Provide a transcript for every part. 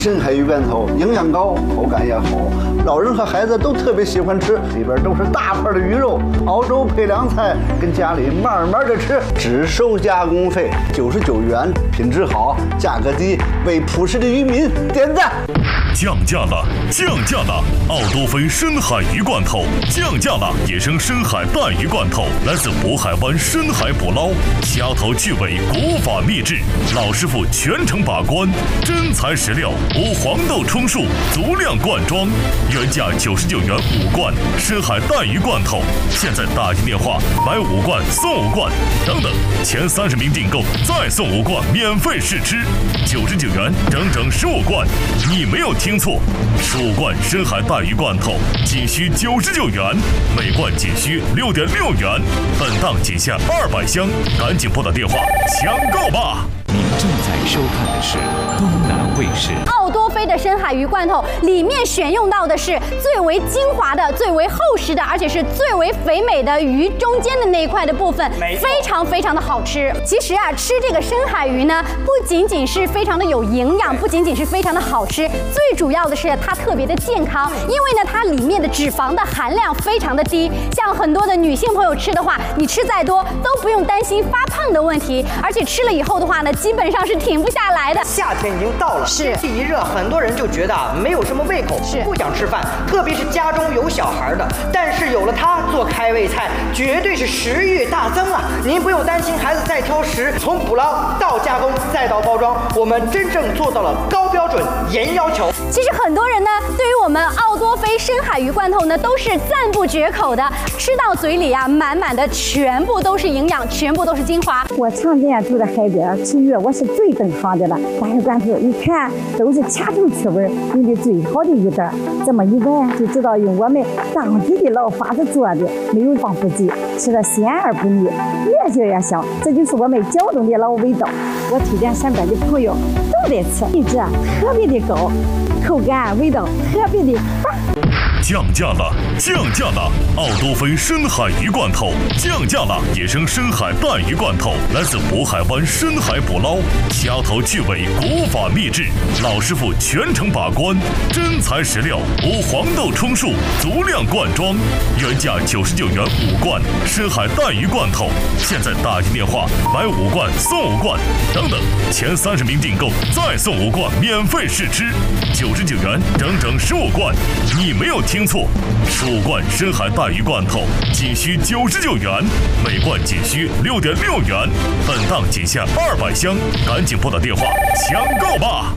深海鱼罐头营养高，口感也好，老人和孩子都特别喜欢吃。里边都是大块的鱼肉，熬粥配凉菜，跟家里慢慢的吃，只收加工费99元，品质好，价格低，为朴实的渔民点赞。 降价了，降价了！奥多芬深海鱼罐头降价了，野生深海带鱼罐头来自渤海湾深海捕捞，掐头去尾，古法秘制，老师傅全程把关，真材实料，无黄豆充数，足量灌装，原价99元5罐深海带鱼罐头，现在打进电话买5罐送5罐，等等，前30名订购再送5罐免费试吃，99元整整15罐，你没有听错，15罐深海带鱼罐头仅需99元，每罐仅需6.6元，本档仅限200箱，赶紧拨打电话抢购吧！ 您正在收看的是东南卫视。 奥多菲的深海鱼罐头里面选用到的是最为精华的、最为厚实的，而且是最为肥美的鱼中间的那一块的部分，非常非常的好吃。其实啊，吃这个深海鱼呢，不仅仅是非常的有营养，不仅仅是非常的好吃，最主要的是它特别的健康，因为呢，它里面的脂肪的含量非常的低。像很多的女性朋友吃的话，你吃再多都不用担心发胖的问题，而且吃了以后的话呢，基本上是停不下来的。 夏天已经到了，天气一热，很多人就觉得没有什么胃口，不想吃饭，特别是家中有小孩的。但是有了它做开胃菜，绝对是食欲大增啊！您不用担心孩子再挑食，从捕捞到加工再到包装，我们真正做到了高标准、严要求。 其实很多人呢，对于我们奥多菲深海鱼罐头呢，都是赞不绝口的，吃到嘴里啊，满满的全部都是营养，全部都是精华。 我常年住在海边吃鱼，我是最懂行的了。大鱼罐头一看都是掐头去味，用的最好的鱼蛋，这么一闻就知道用我们当地的老法子做的，没有防腐剂，吃的鲜而不腻，越嚼越香，这就是我们胶东的老味道。我推荐身边的朋友都得吃，品质特别的高，口感味道特别的棒。 降价了，降价了！奥多芬深海鱼罐头降价了，野生深海带鱼罐头来自渤海湾深海捕捞，掐头去尾，古法秘制，老师傅全程把关，真材实料，无黄豆充数，足量灌装，原价99元5罐深海带鱼罐头，现在打进电话买5罐送5罐，等等，前30名订购再送5罐免费试吃，99元整整15罐，你没有听错，15罐深海带鱼罐头仅需99元，每罐仅需6.6元，本档仅限200箱，赶紧拨打电话抢购吧！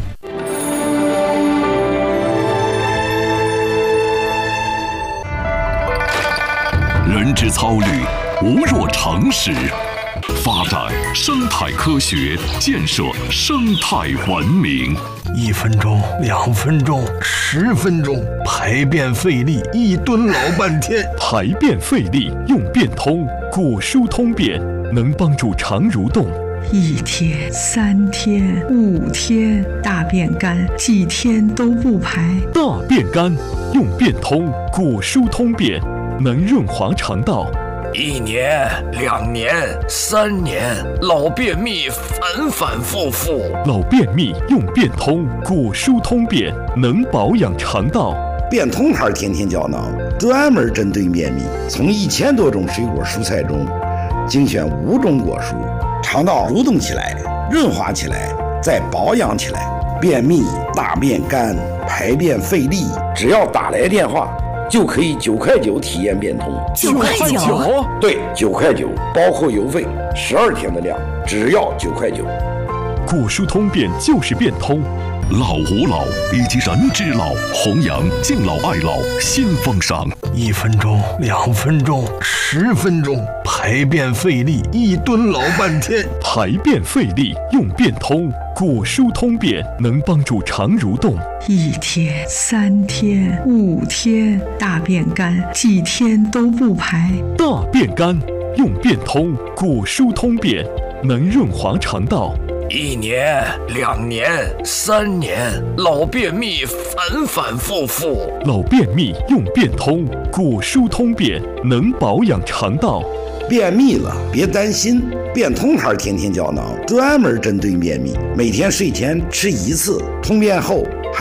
人之操虑，无若常识。发展生态科学，建设生态文明。 1分钟、2分钟、10分钟，排便费力一蹲老半天。 排便费力用便通，果蔬通便能帮助肠蠕动。 1天、3天、5天，大便干，几天都不排。 大便干用便通，果蔬通便能润滑肠道。 1年、2年、3年，老便秘反反复复。 老便秘用便通，果蔬通便能保养肠道。 便通牌天天胶囊专门针对便秘，从1000多种水果蔬菜中精选5种果蔬，肠道蠕动起来，润滑起来，再保养起来。便秘、大便干、排便费力，只要打来电话就可以9块9体验便通。 9块9？ 对，9块9，包括邮费，12天的量，只要9块9。 果蔬通便就是便通。 老吾老以及人之老，弘扬敬老爱老新风尚。 1分钟、2分钟、10分钟，排便费力一蹲老半天。 排便费力用便通，果蔬通便能帮助肠蠕动。 1天、3天、5天，大便干，几天都不排。 大便干用便通，果蔬通便能润滑肠道。 1年、2年、3年，老便秘反反复复。 老便秘用便通，果蔬通便能保养肠道。 便秘了别担心，便通牌天天胶囊专门针对便秘，每天睡前吃1次，通便后